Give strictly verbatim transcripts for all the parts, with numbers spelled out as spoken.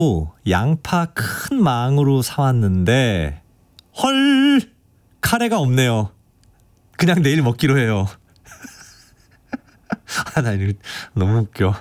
양파 큰 망으로 사왔는데 헐 카레가 없네요. 그냥 내일 먹기로 해요. 아, 나 이거 너무 웃겨.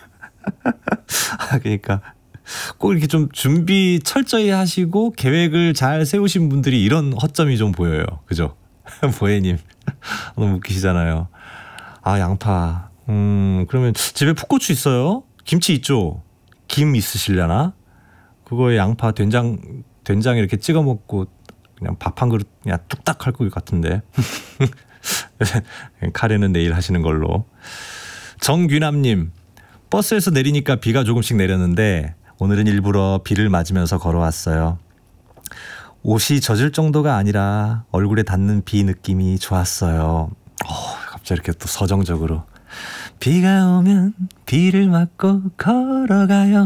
아, 그러니까 꼭 이렇게 좀 준비 철저히 하시고 계획을 잘 세우신 분들이 이런 허점이 좀 보여요. 그죠? 보혜님 너무 웃기시잖아요. 아, 양파. 음 그러면 집에 풋고추 있어요? 김치 있죠? 김 있으시려나? 그거에 양파 된장 된장 이렇게 찍어 먹고 그냥 밥 한 그릇 그냥 뚝딱 할 것 같은데. 카레는 내일 하시는 걸로. 정규남님, 버스에서 내리니까 비가 조금씩 내렸는데 오늘은 일부러 비를 맞으면서 걸어왔어요. 옷이 젖을 정도가 아니라 얼굴에 닿는 비 느낌이 좋았어요. 어, 갑자기 이렇게 또 서정적으로. 비가 오면 비를 맞고 걸어가요.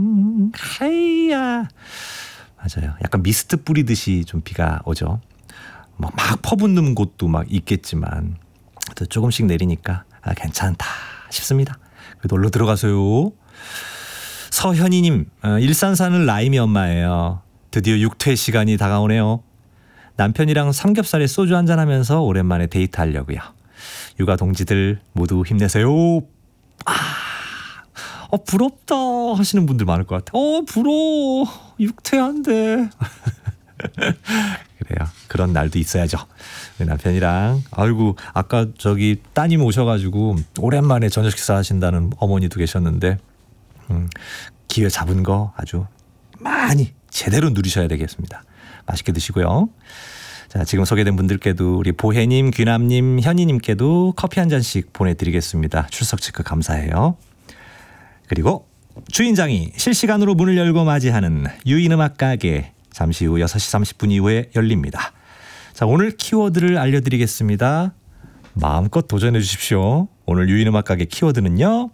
하이야. 맞아요. 약간 미스트 뿌리듯이 좀 비가 오죠. 막, 막 퍼붓는 곳도 막 있겠지만 또 조금씩 내리니까 아, 괜찮다 싶습니다. 그래도 얼른 들어가세요. 서현이님, 어, 일산 사는 라임이 엄마예요. 드디어 육퇴 시간이 다가오네요. 남편이랑 삼겹살에 소주 한잔하면서 오랜만에 데이트하려고요. 육아 동지들 모두 힘내세요. 아, 어, 부럽다 하시는 분들 많을 것 같아요. 어, 부러워. 육퇴한대. 그래요. 그런 날도 있어야죠. 남편이랑 아이고 아까 저기 따님 오셔가지고 오랜만에 저녁 식사 하신다는 어머니도 계셨는데 음, 기회 잡은 거 아주 많이 제대로 누리셔야 되겠습니다. 맛있게 드시고요. 자, 지금 소개된 분들께도 우리 보혜님, 귀남님, 현희님께도 커피 한 잔씩 보내드리겠습니다. 출석 체크 감사해요. 그리고 주인장이 실시간으로 문을 열고 맞이하는 유인음악 가게 잠시 후 여섯 시 삼십 분 이후에 열립니다. 자, 오늘 키워드를 알려드리겠습니다. 마음껏 도전해 주십시오. 오늘 유인음악 가게 키워드는요.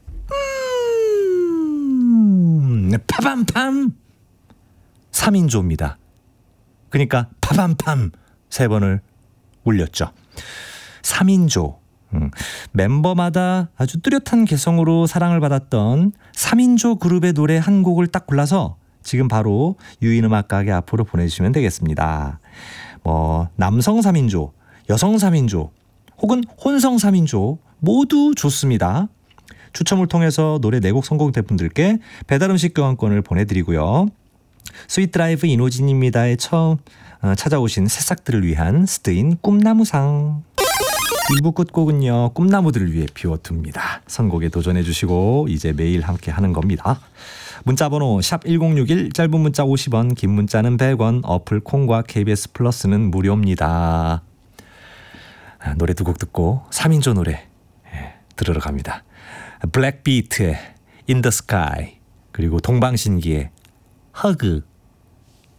음, 파밤팜 삼 인조입니다. 그러니까 파밤팜 세 번을 울렸죠. 삼 인조. 음, 멤버마다 아주 뚜렷한 개성으로 사랑을 받았던 삼 인조 그룹의 노래 한 곡을 딱 골라서 지금 바로 유인음악 가게 앞으로 보내주시면 되겠습니다. 뭐 남성 삼 인조, 여성 삼 인조 혹은 혼성 삼 인조 모두 좋습니다. 추첨을 통해서 노래 네 곡 선곡된 분들께 배달음식 교환권을 보내드리고요. 스윗드라이브 이노진입니다에 처음 찾아오신 새싹들을 위한 스트인 꿈나무상. 일 부 끝곡은요. 꿈나무들을 위해 비워둡니다. 선곡에 도전해 주시고 이제 매일 함께 하는 겁니다. 문자번호 샵 일공육일, 짧은 문자 오십 원, 긴 문자는 백 원, 어플 콩과 케이비에스 플러스는 무료입니다. 아, 노래 두 곡 듣고 삼 인조 노래 예, 들으러 갑니다. 블랙비트의 In the Sky 그리고 동방신기의 허그.